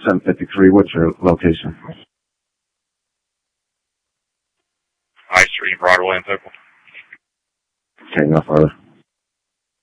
753. What's your location? High Street, Broadway, and Pickle. Okay, no further.